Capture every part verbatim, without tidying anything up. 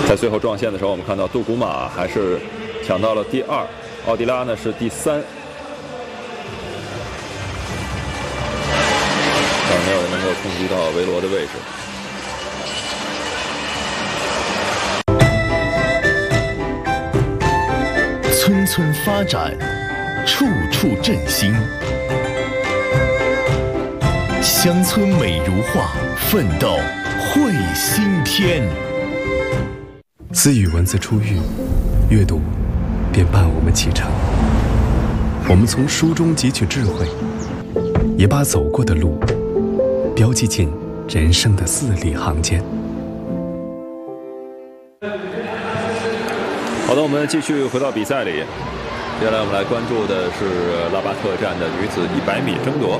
在最后撞线的时候，我们看到杜古马还是抢到了第二，奥迪拉呢是第三，但没有人能够冲击到维罗的位置。 村村发展，处处振兴。乡村美如画，奋斗绘新天。 自语文字出狱，阅读便伴我们启程。我们从书中汲取智慧，也把走过的路标记进人生的字里行间。 好的，我们继续回到比赛里。接下来我们来关注的是拉巴特站的女子一百米争夺。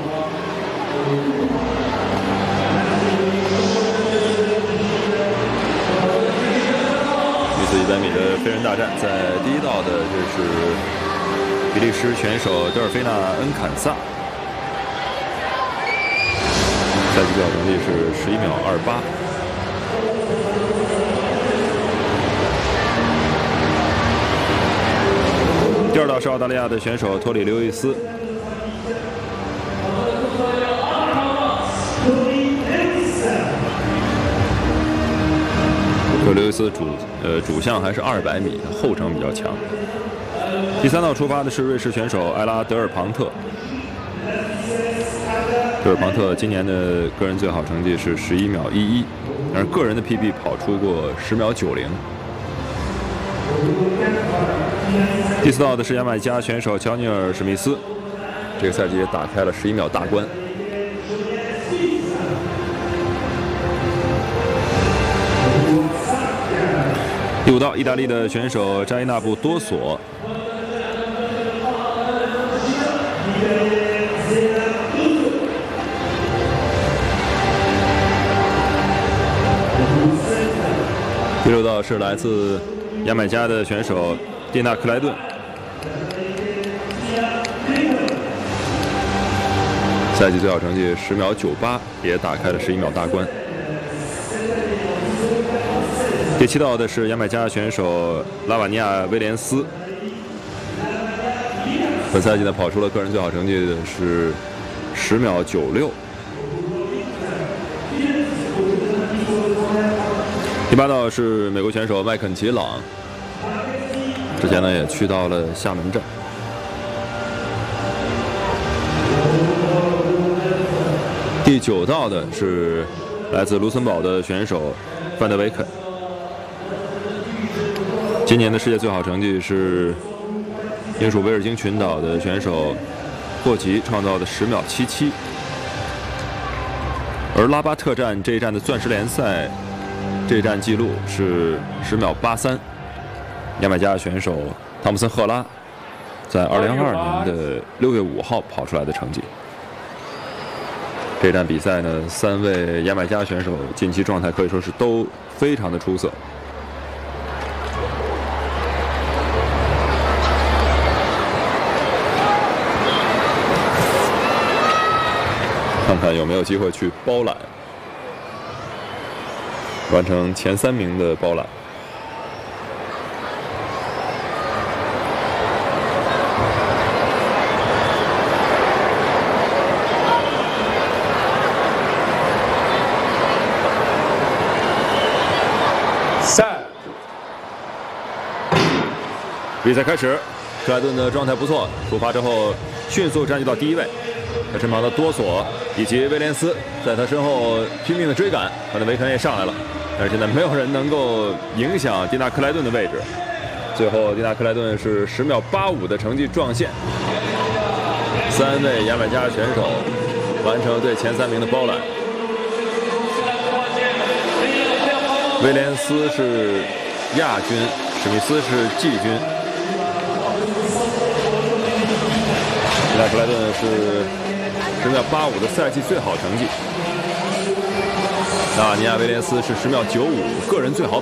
女子一百米的飞人大战，在第一道的这是比利时选手德尔菲娜·恩坎萨，赛季最好成绩是十一秒二八。第二道是澳大利亚的选手托里·刘易斯。托里·刘易斯主呃主项还是二百米，后程比较强。第三道出发的是瑞士选手埃拉·德尔庞特。德尔庞特今年的个人最好成绩是十一秒一一，但是个人的 P B 跑出过十秒九零。第四道的是牙买加选手乔尼尔·史密斯，这个赛季也打开了十一秒大关。第五道，意大利的选手扎伊纳布·多索。第六道是来自牙买加的选手蒂娜·克莱顿，赛季最好成绩十秒九八，也打开了十一秒大关。第七道的是牙买加选手拉瓦尼亚·威廉斯，本赛季呢跑出了个人最好成绩的是十秒九六。第八道是美国选手麦肯齐·朗，之前呢也去到了厦门站。第九道的是来自卢森堡的选手范德维肯，今年的世界最好成绩是英属威尔京群岛的选手霍吉创造的十秒七七，而拉巴特站这一站的钻石联赛这一站记录是十秒八三，牙买加选手汤姆森·赫拉在二零二二年的六月五号跑出来的成绩。这站比赛呢，三位牙买加选手近期状态可以说是都非常的出色。看看有没有机会去包揽，完成前三名的包揽。 赛， 比赛开始，克莱顿的状态不错，出发之后迅速占据到第一位。他身旁的多索以及威廉斯在他身后拼命的追赶，范德维肯也上来了，但是现在没有人能够影响蒂娜·克莱顿的位置。最后，蒂娜·克莱顿是十秒八五的成绩撞线。三位牙买加选手完成对前三名的包揽。威廉斯是亚军，史密斯是季军。蒂娜·克莱顿是十秒八五的赛季最好成绩，纳尼亚·威廉斯是十秒九五，个人最好。